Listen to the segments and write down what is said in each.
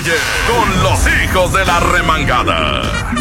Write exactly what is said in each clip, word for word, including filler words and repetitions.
Oye, con los hijos de la remangada.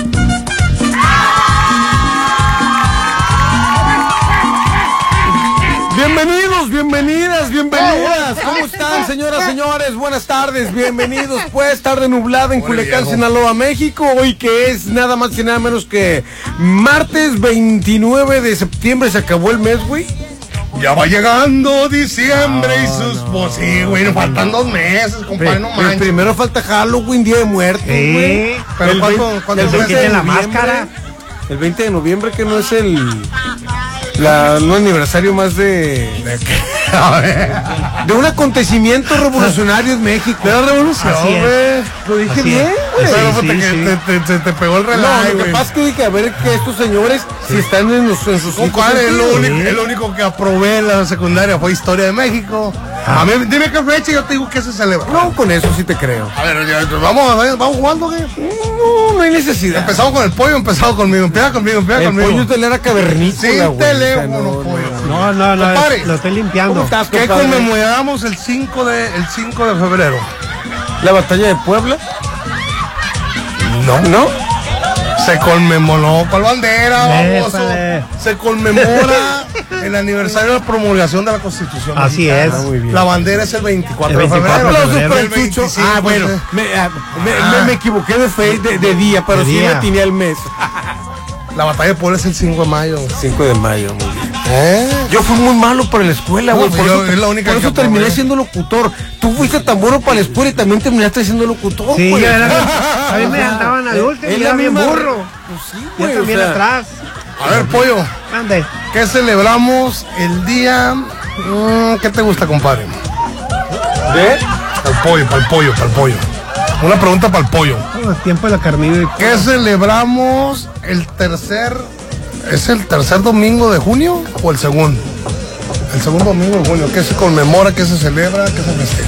Bienvenidos, bienvenidas, bienvenidas. ¿Cómo están, señoras, señores? Buenas tardes, bienvenidos. Pues, tarde nublada en Culiacán, Sinaloa, México. Hoy que es nada más y nada menos que martes veintinueve de septiembre. Se acabó el mes, güey. Ya va llegando diciembre no, y sus... no. Pues sí, güey, nos faltan dos meses, compadre, no manches. Primero falta Halloween, Día de Muertos, Sí, güey. pero El ¿cuánto- veinte cuánto el se veinte quiten de la noviembre, máscara? El veinte de noviembre, que no es el... La, no aniversario más de... ¿De qué? A ver. De un acontecimiento revolucionario en México. De la revolución, Así es. güey. Lo dije Así bien, es. güey. Pero Sí, te, sí, sí. te, te, te, te pegó el No, reloj, lo que güey. pasa es que dije, a ver que estos señores, si están en, los, en sus... Compadre, es lo, cinco único, sentidos. es lo único que aprobé en la secundaria fue Historia de México. A mí, dime qué fecha y yo te digo que se celebra. No, con eso sí te creo. A ver, ya, vamos, a ver, vamos jugando, ¿qué? No, no hay necesidad. Empezamos con el pollo, empezamos conmigo. Empieza conmigo, empieza El conmigo. pollo es de la era cavernícola, Sin güey. O sea, teléfono, no, pollo. No, no, no, Compadre, lo estoy limpiando. ¿Cómo estás, ¿Qué compadre? conmemoramos el cinco de, el cinco de febrero? ¿La batalla de Puebla? No. ¿No? Se conmemoró, ¿cuál bandera, baboso? Épale. Se conmemora el aniversario de la promulgación de la Constitución Así mexicana. es. Muy bien. La bandera es el veinticuatro, El veinticuatro de de febrero. febrero. El veinticinco, Ah, bueno, sí. me, ah, me, me- me equivoqué de, fe, de, de día, pero De sí día. me tenía el mes. La batalla de Puebla es el cinco de mayo. cinco de mayo, muy bien. ¿Eh? Yo fui muy malo para la escuela, No, güey. pues por yo- eso, es la única por que eso terminé aprobé. siendo locutor. Tú fuiste tan bueno para la escuela y también terminaste siendo locutor, Sí, güey. yo era, a mí me andaban adultos Es y la era bien misma- burro. Pues sí, Yo güey. también o sea, atrás. A ver, pollo, Ande. ¿qué celebramos el día? Mm, ¿Qué te gusta, compadre? ¿eh? Para el pollo, para el pollo, para el pollo. Una pregunta para el pollo. Oh, tiempo de la carnívora. ¿Qué celebramos el tercer... ¿Es el tercer domingo de junio o el segundo? El segundo domingo de junio. ¿Qué se conmemora? ¿Qué se celebra? ¿Qué se festeja?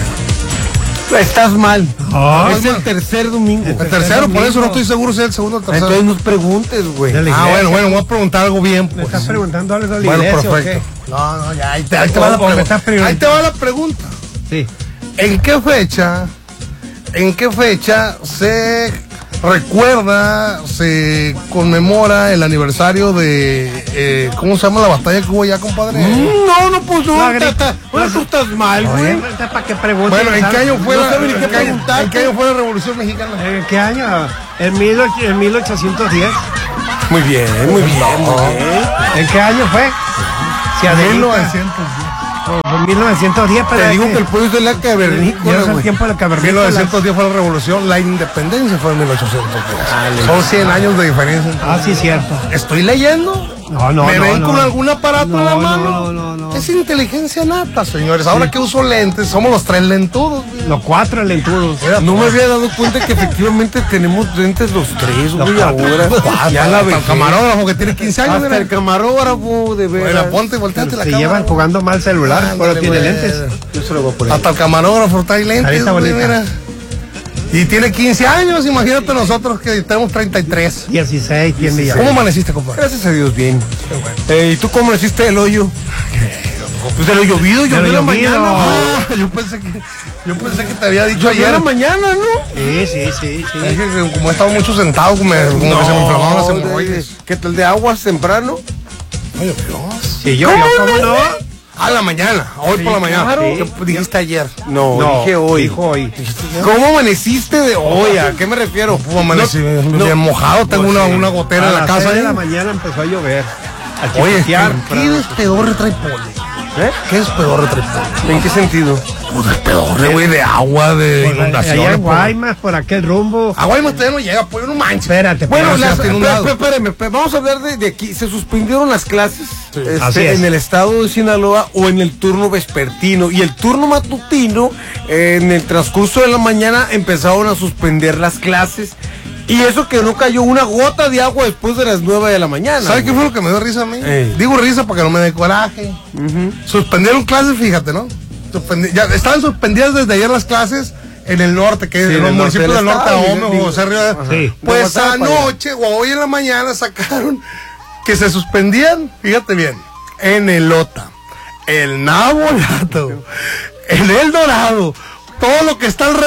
Estás mal. Ah, es el tercer domingo. El tercero, por eso no estoy seguro si es el segundo o el tercero. Entonces nos preguntes, güey. Dale. Ah, bueno, bueno, voy a preguntar algo bien, ¿Me pues. estás preguntando algo de la Bueno, iglesia perfecto. o qué? No, no, ya, ahí te, ahí te va la O- o me pregunta. estás preguntando. Ahí te va la pregunta. Sí. ¿En qué fecha, en qué fecha se recuerda, se conmemora el aniversario de, eh, ¿cómo se llama la batalla que hubo allá, compadre? Mm, No, no, pues no. La ta- grita. ta- Ahora tú estás mal, Oye, güey. ¿para qué preguntas? Bueno, ¿en qué año fue No la, sabe ni qué en qué año- preguntar. en qué año fue la Revolución Mexicana? ¿En qué año? En, mil, och- en mil ochocientos diez. Muy bien, muy bien, muy bien. ¿En qué año fue? Si Adelita. mil novecientos diez. Oh, en mil novecientos diez, pero Te es digo que el pollo es de la ya cavernícola, es el güey. tiempo de la mil cavernícola. novecientos diez fue la Revolución, la Independencia fue en mil ochocientos diez. Dale. Son cien años de diferencia. Ah, sí, cierto. ¿Estoy leyendo? No, no, ¿Me no, ven no. con algún aparato No, en la no, mano? no, no, no. Es inteligencia nata, señores. Ahora que uso lentes, somos los tres lentudos. güey. Los cuatro lentudos. Mira, No me había dado cuenta que efectivamente tenemos lentes los tres, güey, cuatro. ahora. Ah, Ya la hasta el vejez. camarógrafo que tiene quince años. Hasta mira. el camarógrafo, de Bueno, veras. ponte y volteate la Se cámara. llevan jugando mal celular, Ándale, pero tiene güey. lentes. Yo se lo voy a poner. Hasta el camarógrafo trae lentes. Carita güey, bonita. mira. Y tiene quince años, imagínate nosotros que tenemos treinta y tres. dieciséis tiene ya. ¿Cómo amaneciste, compadre? Gracias a Dios, bien. Eh, ¿Y tú cómo le hiciste el hoyo? Pues de lo llovido, De lo llovió la llovido. mañana. Ah, yo pensé que yo pensé que te había dicho Llovió ayer. la mañana, ¿no? Sí, sí, sí, sí. Es que como he estado mucho sentado, como, me- como que se me inflamaban las hemorroides. ¿Qué tal de aguas temprano? Ay, Dios. Sí, yo, yo, ¿cómo no? A la mañana, hoy por la mañana. claro. ¿Qué dijiste ayer? No, No, dije hoy. dijo hoy. ¿Cómo amaneciste de hoy? ¿A qué me refiero? Pues amanecí No, bien mojado, tengo una, sí. una gotera A en la las casa. seis de ¿eh? la mañana empezó a llover. A Oye, chicotear. ¿qué despedorre trae Poli? ¿Eh? ¿Qué despedorre trae Poli? ¿En qué sentido? Pues despedorre, güey, de agua, de Por la- inundaciones. Allá en por- Guaymas, por aquel rumbo. Agua y todavía no llega, pollo, no manches. Espérate, Bueno, Pero las, se ha inundado. espé- espérame, espé- vamos a hablar de, de aquí. Se suspendieron las clases este, Así es. en el estado de Sinaloa o en el turno vespertino. Y el turno matutino, eh, en el transcurso de la mañana, empezaron a suspender las clases. Y eso que no cayó una gota de agua después de las nueve de la mañana. ¿Sabes qué fue lo que me dio risa a mí? Ey. Digo risa para que no me dé coraje. Suspendieron clases, fíjate, ¿no? Suspendi- ya estaban suspendidas desde ayer las clases en el norte, que es Sí, en en los el norte municipios del del norte, estado, Ahome, digo, José Río. ajá. Sí. Pues De Guadalajara para anoche o hoy en la mañana sacaron que se suspendían, fíjate bien, en el Lota, el Nabolato, en el Dorado, todo lo que está alrededor de Culiacán.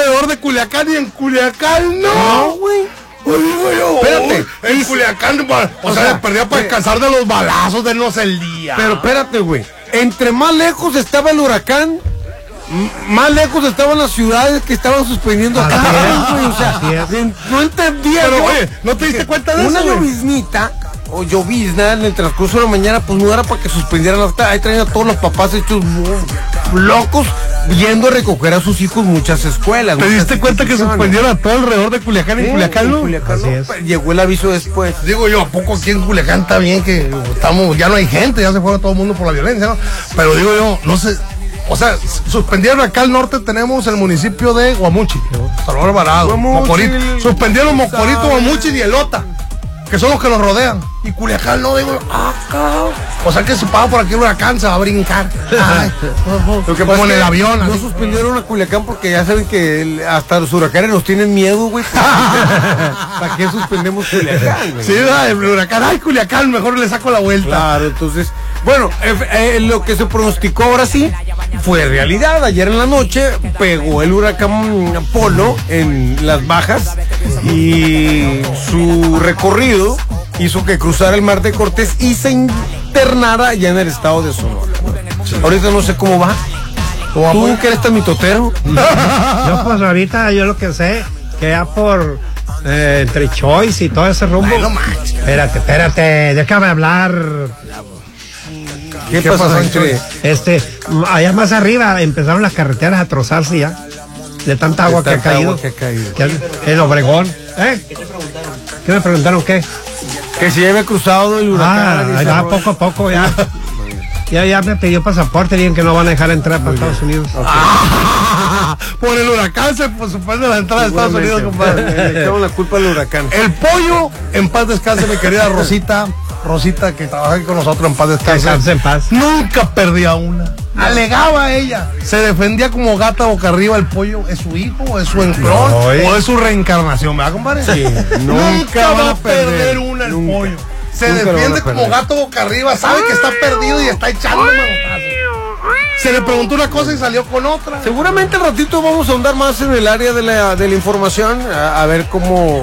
Culiacán y en Culiacán no. No, güey. Pues digo yo, Espérate. en Culiacán, o, o sea, sea, perdía para descansar de los balazos de no sé el día. Pero espérate, güey. Entre más lejos estaba el huracán, m- más lejos estaban las ciudades que estaban suspendiendo Así acá, es, güey. O sea, así es. en- no entendía. Pero, yo. oye, ¿no te diste cuenta de Una eso, güey? lloviznita o llovizna en el transcurso de la mañana, pues no era para que suspendieran las. Ahí traían a todos los papás hechos mu- locos yendo a recoger a sus hijos muchas escuelas. ¿Te muchas diste cuenta que instituciones. suspendieron a todo alrededor de Culiacán y Sí, Culiacán, en no? Culiacán, Así no, es. pero llegó el aviso después. Digo yo, ¿a poco aquí en Culiacán está bien que estamos, ya no hay gente, ya se fue todo el mundo por la violencia, ¿no? Pero digo yo, no sé, o sea, suspendieron acá al norte, tenemos el municipio de Guamuchi, Salvador Alvarado, Guamuchi, Mocorito. Suspendieron Mocorito, Guamuchi y Elota, que son los que nos rodean. Y Culiacán no, digo, ah, cabrón. O sea que si pasa por aquí el huracán se va a brincar. Ay, Lo que como pasa en es el que avión. No así. suspendieron a Culiacán porque ya saben que el- hasta los huracanes nos tienen miedo, güey. ¿Para qué suspendemos Culiacán, güey? Sí, ¿verdad? El huracán, ay, Culiacán, mejor le saco la vuelta. Claro, entonces, bueno, eh, eh, lo que se pronosticó ahora sí fue realidad. Ayer en la noche pegó el huracán Polo en las bajas y su recorrido hizo que cruzara el Mar de Cortés y se internara ya en el estado de Sonora. Ahorita no sé cómo va. ¿Tú que eres tan mitotero? Yo pues ahorita yo lo que sé, que ya por eh, entre Choice y todo ese rumbo. Ay, no manches. Espérate, espérate, déjame hablar. ¿Qué, ¿Qué pasa, pasó, entre? Choice? Este, allá más arriba empezaron las carreteras a trozarse ya. De tanta agua que ha tanta caído. agua que ha caído. Que el Obregón. ¿Eh? ¿Qué me preguntaron qué? Que si ya había cruzado el huracán. Ah, y ese ya rollo. poco a poco ya. Ya, ya me pidió pasaporte, bien que no van a dejar entrar para Estados Unidos. Ah, por el huracán se pues, suspende la entrada de Estados Unidos, compadre. Le echamos la culpa al huracán. El pollo, en paz descanse, mi querida Rosita. Rosita, que trabaja aquí con nosotros, en paz descanse. Descanse en paz. Nunca perdía una. Alegaba ella. Se defendía como gata boca arriba. El pollo es su hijo, es su enclón, No, eh. o es su reencarnación, ¿verdad, compadre? Sí, Nunca nunca va va a a perder, perder, una el nunca. pollo. Se Nunca lo defiende van a como perder. gato boca arriba, sabe que está perdido y está echando manotazos. Se le preguntó una cosa y salió con otra. Seguramente al ratito vamos a ahondar más en el área de la, de la información, a, a ver cómo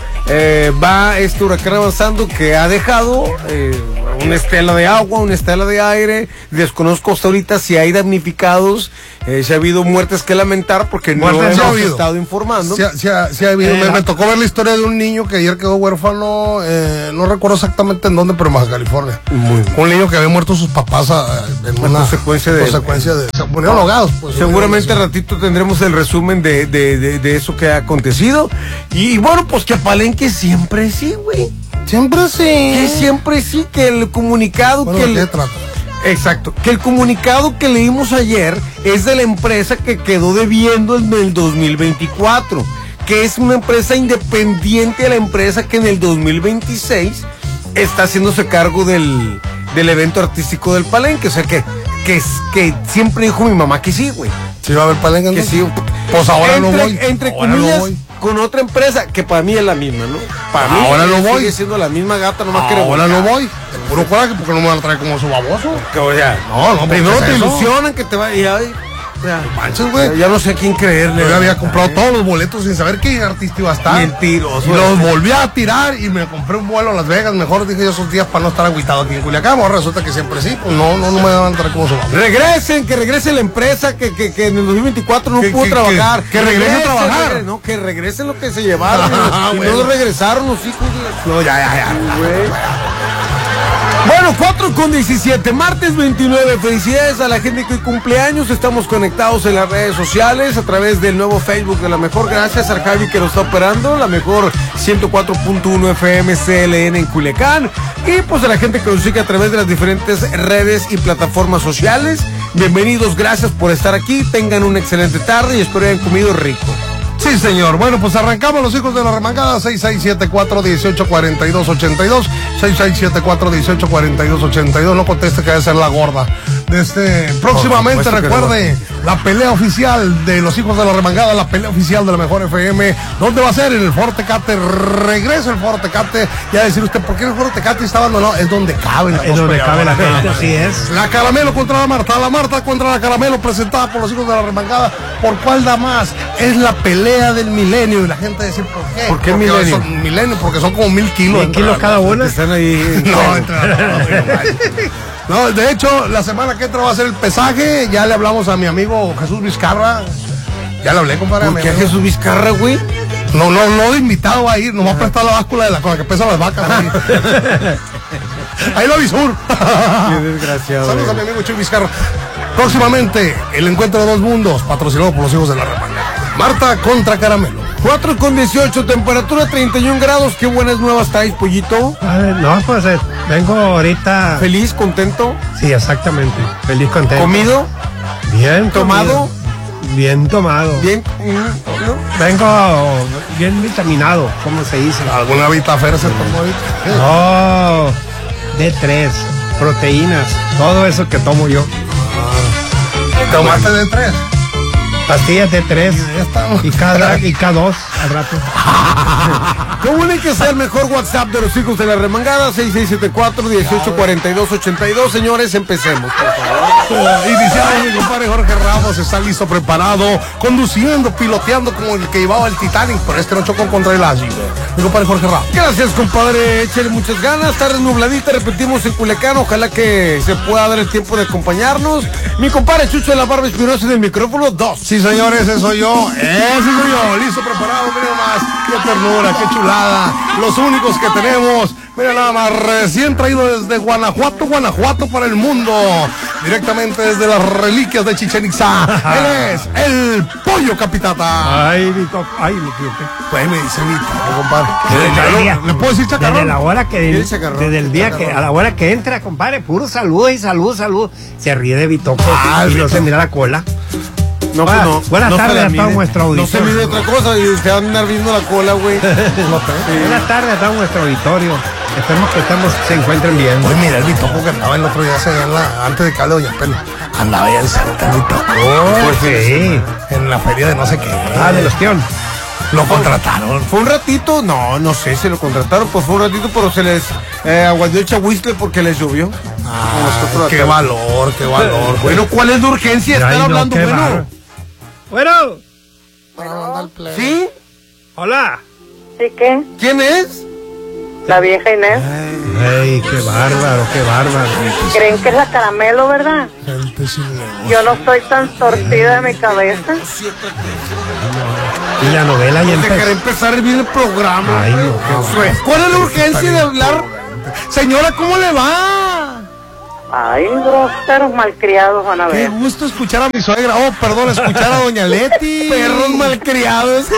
eh, va este huracán avanzando que ha dejado eh, una estela de agua, una estela de aire. Desconozco hasta ahorita si hay damnificados, eh, si ha habido muertes que lamentar porque no Muertes sí ha hemos habido. estado informando. Sí, ha- sí ha- sí ha habido. Eh, me, la- me tocó ver la historia de un niño que ayer quedó huérfano, eh, no recuerdo exactamente en dónde, pero en Baja California. Muy bien. Un niño que había muerto sus papás a- en una consecuencia de- consecuencia de se murieron ahogados, pues. Seguramente al ratito tendremos el resumen de, de, de, de eso que ha acontecido. Y, y bueno, pues que a Palenque siempre sí, güey. Siempre sí. Que siempre sí, que el comunicado Bueno, que ¿de qué el- trata? Exacto, que el comunicado que leímos ayer es de la empresa que quedó debiendo en el dos mil veinticuatro, que es una empresa independiente de la empresa que en el dos mil veintiséis está haciéndose cargo del, del evento artístico del Palenque. O sea que, que, que siempre dijo mi mamá que sí, güey. Sí, va a haber palenque. Que entonces? sí. Pues ahora entre, no voy. Entre Ahora no comillas, voy. con otra empresa que para mí es la misma, ¿no? Para mí Ahora no sigue voy. siendo la misma gata, nomás que Ahora no revolcada. voy. Te puro coraje porque no me van a traer como su baboso. Que, o sea, No, no, primero ¿qué es te eso? ilusionan que te va y ay, o sea, Manches, güey. ya, ya no sé a quién creerle. Yo ya había comprado todos los boletos sin saber qué artista iba a estar. Mentiroso. Y los volví a tirar y me compré un vuelo a Las Vegas. Mejor dije yo esos días para no estar agüitado aquí en Culiacán. Ahora resulta que siempre sí. Pues no, no, no me van a entrar como su baboso. Regresen, que regrese la empresa que, que, que en el dos mil veinticuatro no Que- pudo que- trabajar. que- que regrese a trabajar. regre- no, que regresen lo que se llevaron. Ah, y bueno. no regresaron los hijos de la- No, ya, ya, ya. Güey. Bueno, cuatro con diecisiete, martes veintinueve. Felicidades a la gente que hoy cumpleaños. Estamos conectados en las redes sociales a través del nuevo Facebook de La Mejor. Gracias a Javi que lo está operando. La Mejor ciento cuatro punto uno F M C L N en Culiacán. Y pues a la gente que nos sigue a través de las diferentes redes y plataformas sociales. Bienvenidos, gracias por estar aquí. Tengan una excelente tarde y espero hayan comido rico. Sí, señor. Bueno, pues arrancamos los hijos de la remangada. seis seis siete cuatro, uno ocho cuatro dos, ocho dos. seis seis siete cuatro, uno ocho cuatro dos, ocho dos. No conteste que debe ser la gorda. Este, próximamente, Por supuesto que recuerde, la pelea oficial de los hijos de la remangada, la pelea oficial de la mejor F M. ¿Dónde va a ser? En el Foro Tecate. Regresa el Foro Tecate. Ya decir usted, ¿por qué el Foro Tecate está abandonado? Es donde cabe la Es donde cabe la gente, así es. La Caramelo contra la Marta, la Marta contra la Caramelo, presentada por los hijos de la remangada. ¿Por cuál da más? Es la pelea del milenio. Y la gente dice, ¿por qué? ¿Por qué Porque milenio? son milenio, porque son como mil kilos. ¿Mil kilos cada una? Están ahí. No, entra, no, de hecho, la semana que entra va a ser el pesaje. Ya le hablamos a mi amigo Jesús Vizcarra. Ya le hablé, compadre. ¿Por qué Jesús Vizcarra, güey? No, no, no de invitado a ir. Nos va a prestar la báscula de la con la que pesan las vacas. Ahí, ahí lo avisur. Qué desgraciado. Saludos a mi amigo Chuy Vizcarra. Próximamente, el encuentro de dos mundos, patrocinado por los hijos de la remangada. Marta contra Caramelo. cuatro con dieciocho, temperatura treinta y un grados. Qué buenas nuevas traes, pollito. A ver, no, pues eh, vengo ahorita. Feliz, contento, Sí, exactamente. Feliz, contento. comido, Bien tomado. comido. Bien tomado. bien. mm, ¿no? Vengo bien vitaminado, como se dice. ¿Alguna vitafera se tomó ahorita? No, D tres, proteínas, todo eso que tomo yo. ¿Tomaste de tres? Pastillas D tres Ya estamos. y K, y K dos al rato. Comuníquese al mejor WhatsApp de los hijos de la remangada, seis seis siete cuatro, dieciocho cuarenta y dos ochenta y dos. Señores, empecemos, por favor. Iniciamos, mi compadre Jorge Ramos está listo, preparado, conduciendo, piloteando como el que llevaba el Titanic, pero este no chocó contra el iceberg. Mi compadre Jorge Ramos. Gracias, compadre. Échale muchas ganas. Tarde nubladita, repetimos en Culiacán. Ojalá que se pueda dar el tiempo de acompañarnos. Mi compadre Chucho de la Barba Espinosa en el micrófono dos. Sí, señores, ese soy yo, ese soy yo, listo, preparado, miren más, qué ternura, qué chulada, los únicos que tenemos, miren nada más, recién traído desde Guanajuato, Guanajuato para el mundo, directamente desde las reliquias de Chichén Itzá, él es el Pollo Capitata. Ay, mi top, ay, mi equivoqué. Pues me dice mi topo, compadre. Desde el día- ¿Le puedo decir Desde chacarrón? la hora que, ¿Quieres chacarrón? desde el día que, a la hora que entra, compadre, puro salud y salud, salud. Se ríe de Bitoco Ah, y no Bitoco. se mira la cola. No, Buenas- pues no. buenas no se tardes la a todo mide. nuestro No auditorio. se mide otra cosa y se va a andar viendo la cola, güey. Buenas tardes a todo nuestro auditorio. Esperemos que estemos, se encuentren bien. Pues mira el Bitoco que andaba el otro día allá en la- antes de que hable Doña Pela. Andaba allá en Santa Bitoco. Pues sí. En la feria de no sé qué. Ah, del ostión. Lo contrataron. Fue un ratito, no, no sé, se lo contrataron, pues fue un ratito, pero se les eh, aguantó el chahuistle porque les llovió. Ah, qué valor, qué valor. Bueno, ¿cuál es la urgencia? Están Ay, no, hablando, qué bueno. bárbaro. Bueno, ¿Sí? hola. ¿Sí qué? ¿Quién es? La vieja Inés. Ay, qué bárbaro, qué bárbaro. ¿Creen que es la Caramelo, verdad? Gente sin negocio. Yo no estoy tan torcida de mi cabeza. Y la novela ya Se quiere empezó. empezar bien el programa. Ay, güey. no, qué ¿Cuál es la urgencia de hablar? Señora, ¿cómo le va? Ay, groseros malcriados van a Qué ver. gusto escuchar a mi suegra. Oh, perdón, escuchar a Doña Leti. Perros malcriados.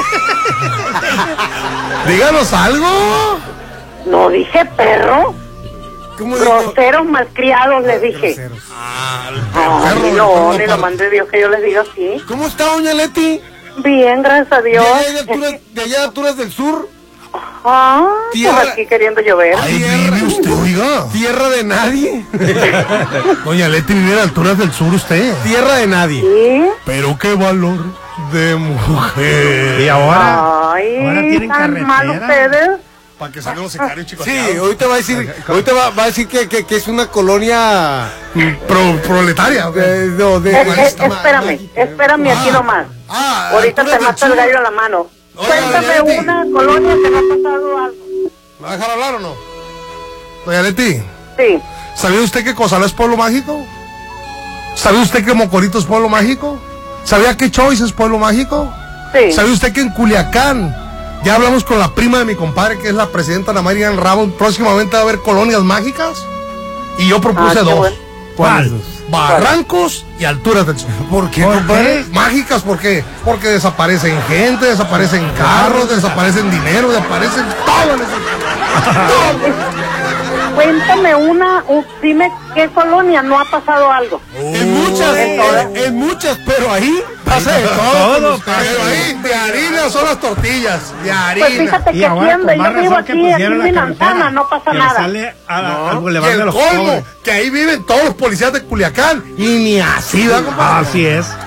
Díganos algo. No dije perro. ¿Cómo digo? Groseros malcriados les dije. Ay, no, ni lo mande Dios que yo les diga así. ¿Cómo está, doña Leti? Bien, gracias a ¿De Dios. allá de alturas, de allá de alturas del sur? Ah, Tierra. pues aquí queriendo llover. Ahí vive usted, oiga. Tierra de nadie. Doña Leti vive a alturas del sur usted. Tierra de nadie. ¿Sí? Pero qué valor de mujer. Y ahora, Ay, ahora tienen tan mal carretera. ustedes. Para que salgan los sicarios, chicos. Sí, ahorita va a decir, ahorita va, va a decir que, que, que es una colonia Pro, proletaria. de, no, de- Eh, eh, Esta espérame, mágica. espérame aquí nomás. Ah, Ahorita alturas te del mato el sur. gallo a la mano. Oiga, Cuéntame doña Leti. una colonia que no ha pasado algo. ¿Me va a dejar hablar o no? Doña Leti, Sí. ¿sabía usted que Cozalá es pueblo mágico? ¿Sabía usted que Mocorito es pueblo mágico? ¿Sabía que Choice es pueblo mágico? Sí. ¿Sabe usted que en Culiacán ya hablamos con la prima de mi compadre, que es la presidenta Ana María Ramos? Próximamente va a haber colonias mágicas. Y yo propuse Ah, qué dos. bueno. ¿Cuál? Barrancos y alturas del sur. ¿Por qué, ¿Por compadre? qué? Mágicas, ¿por qué? Porque desaparecen gente, desaparecen carros, desaparecen dinero, desaparecen todo. en ese- Cuéntame una, un- dime qué colonia no ha pasado algo. en muchas, en todas. en, en muchas, pero ahí pasa de todo. todo, Pero ahí de harina son las tortillas. De harina. Pues fíjate Y que ahora, aquí donde con más yo vivo, razón que aquí, aquí pusieron la en carretera, Santana, no pasa que le nada. sale a la- al Y bulevar de el los colmo, pobres. que ahí viven todos los policías de Culiacán. Y ni así, ¿verdad, compadre? Así es.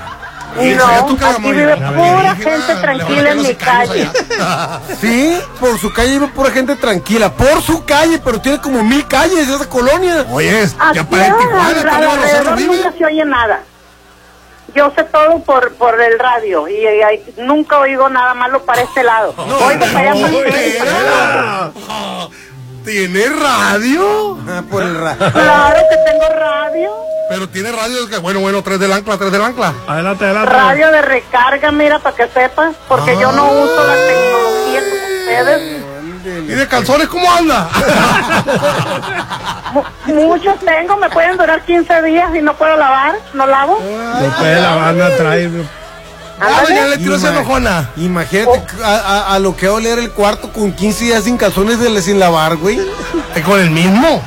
No, aquí vive pura gente tranquila en mi calle. Sí, por su calle vive pura gente tranquila. Por su calle, pero tiene como mil calles esa colonia. Oye, Aquí ya para Tijuana, alrededor nunca se oye nada. Yo sé todo por por el radio y, y, y nunca oigo nada malo para este lado. No, oigo para allá no, para ¿Tiene radio? Ah, por el radio. Claro que tengo radio. Pero tiene radio que, bueno, bueno, tres del ancla, tres del ancla. Adelante, adelante. Radio de recarga, mira, para que sepas, porque yo no uso la tecnología como ustedes. ¿Y de calzones cómo anda? Muchos tengo, me pueden durar quince días y no puedo lavar, no lavo. No puede la banda traer. Ah, doña Leti no se enojona. Imagínate a, a, a lo que va a oler el cuarto con quince días sin calzones de, sin lavar, güey. ¿Es con el mismo?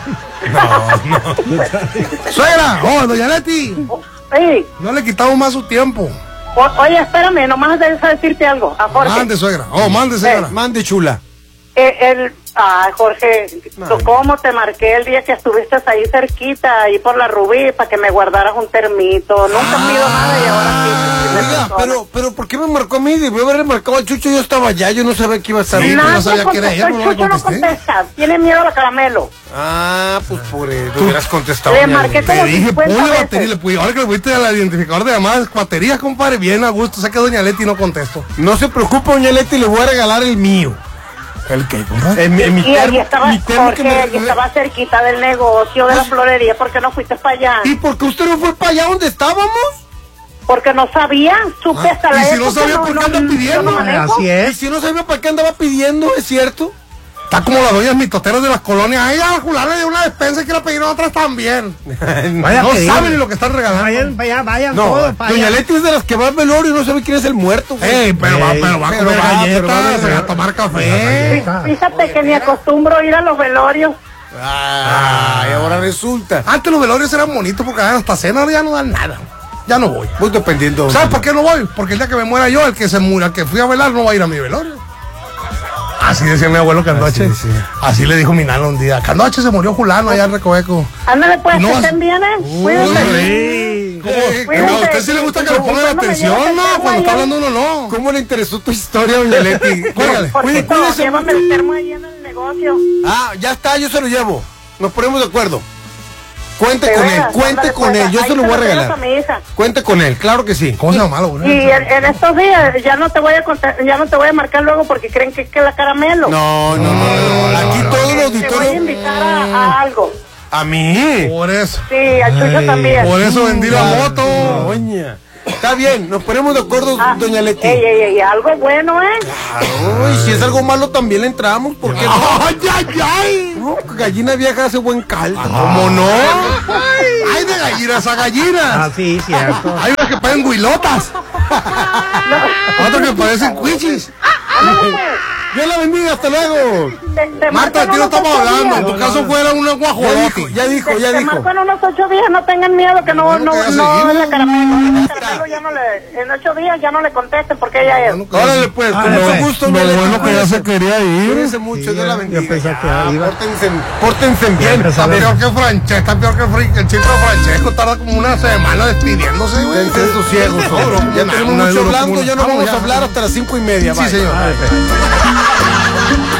No, no. Suegra, oh, doña Leti. Sí. No le quitamos más su tiempo. O, oye, espérame, nomás de decirte algo a Jorge. Mande, suegra. Oh, mande, señora. Eh, mande, chula. Eh, el, ah, Jorge, ¿cómo te marqué el día que estuviste ahí cerquita, ahí por la Rubí, para que me guardaras un termito? Nunca me pido nada y ahora sí. Oiga, pero, pero ¿por qué me marcó a mí? Debió haberle marcado al Chucho, yo estaba allá, yo no sabía que iba a estar. Sí, Nadie no sabía que era contestó, ella, no el le Chucho no contesté. contesta, tiene miedo a la caramelo. Ah, pues por eso. Tú hubieras contestado. Le doña marqué Leti. como Le dije, cincuenta pone veces. batería, le puse, ahora que le fuiste al identificador de llamadas, baterías, compadre, bien a gusto. Sé que doña Leti no contesto. No se preocupe, doña Leti, le voy a regalar el mío. ¿El qué, compadre? En mi, en mi Y ahí termo, estaba, mi termo que Jorge, me- ahí estaba cerquita del negocio de la florería. ¿Por qué no fuiste para allá? ¿Y por qué usted no fue para allá donde estábamos? Porque no sabía, supe Ah, hasta la y si no época, sabía, ¿por qué anda pidiendo? yo no manejo. Así Y es. si no sabía para qué andaba pidiendo, ¿es cierto? Está como las doñas mitoteras de las colonias. Ay, a Julián le dio una despensa y quiero pedir otras también. Vaya No que saben digan. ni lo que están regalando. Vayan para allá, vayan No, todos para doña allá. Leti es de las que va al velorio y no sabe quién es el muerto, güey. Ey, pero va, Ey, pero va a pero comer va, pero va a galletas, beber. va a tomar café. Fíjate que ni acostumbro ir a los velorios. Ay, ahora resulta. Antes los velorios eran bonitos porque daban hasta cena, ahora ya no dan nada. Ya no voy. Pues dependiendo. ¿Sabes por qué no voy? Porque el día que me muera yo, el que se muera, el que fui a velar, no va a ir a mi velorio. Así decía mi abuelo Candoche. Así, sí. Así le dijo mi nana un día. Candoche se murió Julano allá en Recoveco. Ándale pues, No, que estén bien, ¿eh? Cuídense. Sí. Eh, Cuídate. ¿A usted sí le gusta que le pongan Cuando me atención? lleves el No, termo cuando está allá. hablando uno no. ¿Cómo le interesó tu historia, doña Leti? Cuélgale. Cuide- Jorgito, cuídese llévame mucho. el termo ahí en el negocio. Ah, ya está, yo se lo llevo. Nos ponemos de acuerdo. Cuente De con él, veras, cuente ándale, con pues, él, yo ahí se lo te voy a lo llevas regalar. a mi hija. Cuente con él, claro que sí. ¿Cómo se llama malo? Y en, en estos días ya no te voy a contar, ya no te voy a marcar luego porque creen que es que la caramelo. No, no, no, no. Aquí todo el Te voy a auditorio. invitar a, a algo. A mí. Por eso. Sí, al Chucho también. Por eso vendí la moto. Doña. Está bien, nos ponemos de acuerdo, Ah, doña Leti. Ey, ey, ey, algo bueno, ¿eh? Claro, y si es algo malo también le entramos, ¿por qué no? ¡Ay, ay, ay! No, gallina vieja hace buen caldo. ¿Cómo no? Hay de gallinas a gallinas. Ah, sí, cierto. Hay unas que parecen huilotas. Otras que parecen cuichis. Dios la bendiga, hasta luego. Te, te Marta, marco aquí no en unos estamos ocho hablando. En días. tu caso fuera una Ya dijo, guajolote. ya dijo, Te, ya te dijo. marco en unos ocho días, no tengan miedo que no, Bueno, no, que ya no, seguimos. es la caramelo. La caramelo ya no le, en ocho días ya no le contesten porque ella es. Órale, pues, con Ah, mucho pues, gusto, Lo doña Leti. bueno que ya se quería ir. Cuídense mucho, Dios la yo bendiga. pensé que Ya, iba. Pórtense, pórtense bien. Está peor que Francesco, está peor que Fri- el chico Francesco. Tarda como una semana despidiéndose, güey. Dense sus ciegos, No, hombre. bro, Ya una- tenemos una vez mucho duró hablando, como ya no una- vamos a vamos, ya. hablar hasta las cinco y media. Sí, bye. señor. Ah, pues.